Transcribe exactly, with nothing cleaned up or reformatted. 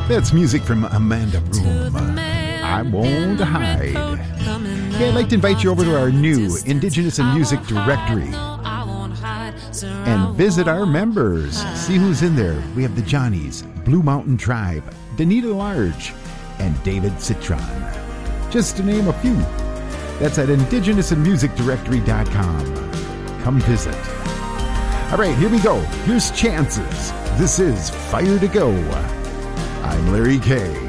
That's music from Amanda Room. I Won't Hide. Hey, I'd like to invite you over to our new Indigenous in Music directory and visit our members. See who's in there. We have the Johnnies, Blue Mountain Tribe, Danita Large, and David Citron. Just to name a few. That's at indigenous in music directory dot com. Come visit. All right, here we go. Here's Chances. This is Fire to Go. I'm Larry Kay.